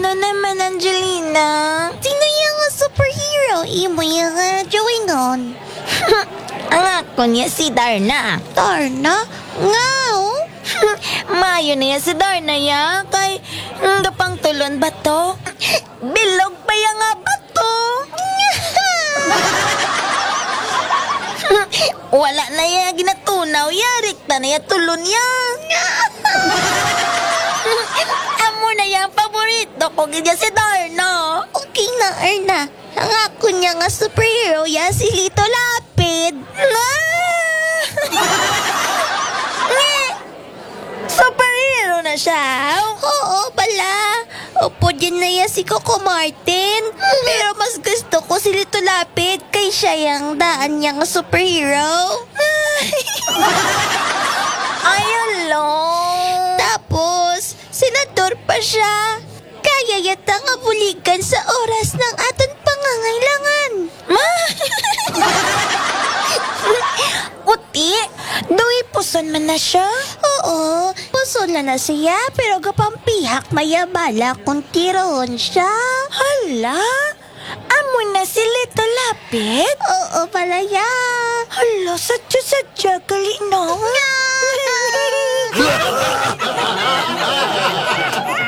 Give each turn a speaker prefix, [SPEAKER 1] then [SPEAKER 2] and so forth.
[SPEAKER 1] Ano naman, Angelina?
[SPEAKER 2] Sino yung superhero? Imo yung Joingon.
[SPEAKER 1] Ang ako niya si Darna.
[SPEAKER 2] Darna? Ngao?
[SPEAKER 1] Mayo na yan si Darna ya. Kay gapang tulon ba to? Bilog pa yan nga ba to? Wala na yan ginatunaw ya. Rikta na yan tulon ya. Amo na yan paborito ko ganyan si Darna.
[SPEAKER 2] Okay na, Erna. Ang ako niya nga superhero ya si Lito Lapid.
[SPEAKER 1] Superhero na siya.
[SPEAKER 2] Oo, pala. Opo, din na ya si Coco Martin. Pero mas gusto ko si Lito Lapid kay siya yung daan niya nga superhero.
[SPEAKER 1] Ayun lang.
[SPEAKER 2] Tapos, senador pa siya. Kaya yata nga buligan sa oras ng aton pangangailangan.
[SPEAKER 1] Uti, doy puson man na siya.
[SPEAKER 2] Oo, puso na siya pero gapampihak mayabala kung tiroon siya.
[SPEAKER 1] Hala, amo na si Lito Lapid?
[SPEAKER 2] Oo pala ya.
[SPEAKER 1] Hala, sadya gali no.